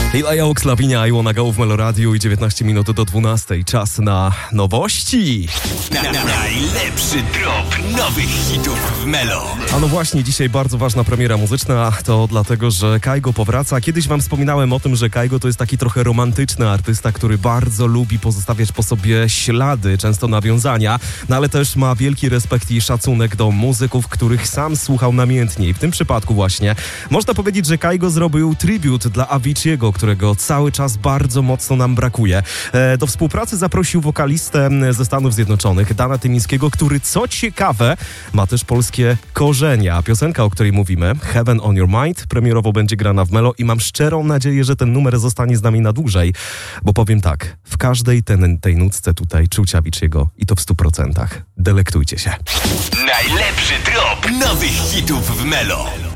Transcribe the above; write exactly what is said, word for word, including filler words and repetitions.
Hila Jaux, Lavinia, I Wanna Go w Meloradiu i dziewiętnaście minut do dwunastej. Czas na nowości. Na, na, najlepszy drop nowych hitów w Melo. A no właśnie, dzisiaj bardzo ważna premiera muzyczna, to dlatego, że Kygo powraca. Kiedyś wam wspominałem o tym, że Kygo to jest taki trochę romantyczny artysta, który bardzo lubi pozostawiać po sobie ślady, często nawiązania, no ale też ma wielki respekt i szacunek do muzyków, których sam słuchał namiętnie. I w tym przypadku właśnie można powiedzieć, że Kygo zrobił tribut dla Avicii'ego, którego cały czas bardzo mocno nam brakuje. E, do współpracy zaprosił wokalistę ze Stanów Zjednoczonych, Dana Tymińskiego, który co ciekawe ma też polskie korzenia. Piosenka, o której mówimy, Heaven on Your Mind, premierowo będzie grana w Melo i mam szczerą nadzieję, że ten numer zostanie z nami na dłużej, bo powiem tak, w każdej ten, tej nutce tutaj czuć Avicii'ego i to w stu procentach. Delektujcie się. Najlepszy drop nowych hitów w Melo.